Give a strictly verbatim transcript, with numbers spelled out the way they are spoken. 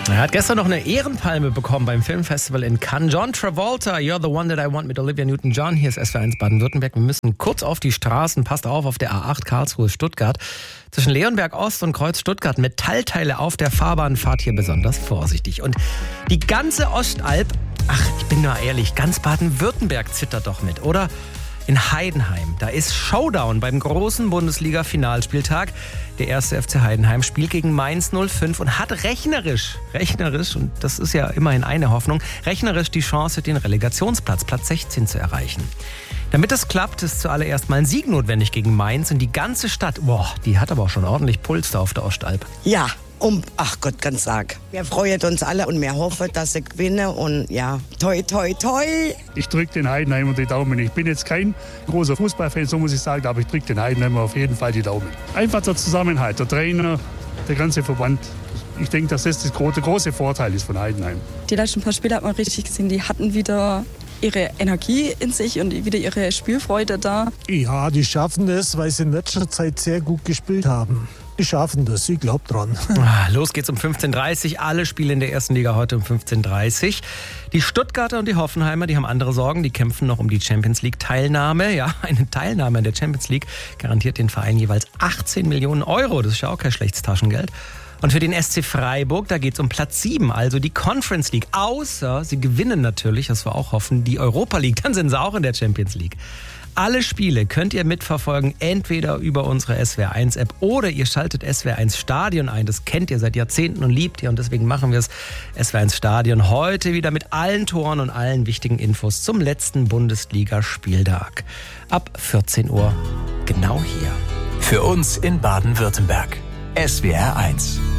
Er hat gestern noch eine Ehrenpalme bekommen beim Filmfestival in Cannes. John Travolta, You're the One That I Want mit Olivia Newton-John. Hier ist S W R eins Baden-Württemberg. Wir müssen kurz auf die Straßen. Passt auf, auf der A acht Karlsruhe-Stuttgart. Zwischen Leonberg Ost und Kreuz Stuttgart. Metallteile auf der Fahrbahn. Fahrt hier besonders vorsichtig. Und die ganze Ostalb, ach, ich bin nur ehrlich, ganz Baden-Württemberg zittert doch mit, oder? In Heidenheim, da ist Showdown beim großen Bundesliga-Finalspieltag. Der erste F C Heidenheim spielt gegen Mainz null fünf und hat rechnerisch, rechnerisch, und das ist ja immerhin eine Hoffnung, rechnerisch die Chance, den Relegationsplatz, Platz sechzehn, zu erreichen. Damit das klappt, ist zuallererst mal ein Sieg notwendig gegen Mainz. Und die ganze Stadt, boah, die hat aber auch schon ordentlich Puls da auf der Ostalb. Ja. Um, ach Gott, ganz arg. Wir freuen uns alle und wir hoffen, dass sie gewinnen. Und ja, toi, toi, toi. Ich drücke den Heidenheimer die Daumen. Ich bin jetzt kein großer Fußballfan, so muss ich sagen, aber ich drücke den Heidenheimer auf jeden Fall die Daumen. Einfach der Zusammenhalt, der Trainer, der ganze Verband. Ich denke, dass das der große, große Vorteil ist von Heidenheim. Die letzten paar Spiele hat man richtig gesehen, die hatten wieder ihre Energie in sich und wieder ihre Spielfreude da. Ja, die schaffen es, weil sie in letzter Zeit sehr gut gespielt haben. Die schaffen das, ich glaube dran. Los geht's um fünfzehn Uhr dreißig. Alle Spiele in der ersten Liga heute um fünfzehn Uhr dreißig. Die Stuttgarter und die Hoffenheimer, die haben andere Sorgen. Die kämpfen noch um die Champions League-Teilnahme. Ja, eine Teilnahme in der Champions League garantiert den Verein jeweils achtzehn Millionen Euro. Das ist ja auch kein schlechtes Taschengeld. Und für den S C Freiburg, da geht's um Platz sieben, also die Conference League. Außer sie gewinnen natürlich, das wir auch hoffen, die Europa League. Dann sind sie auch in der Champions League. Alle Spiele könnt ihr mitverfolgen, entweder über unsere S W R eins App oder ihr schaltet S W R eins Stadion ein. Das kennt ihr seit Jahrzehnten und liebt ihr und deswegen machen wir es. S W R eins Stadion heute wieder mit allen Toren und allen wichtigen Infos zum letzten Bundesligaspieltag. Ab vierzehn Uhr, genau hier. Für uns in Baden-Württemberg. S W R eins.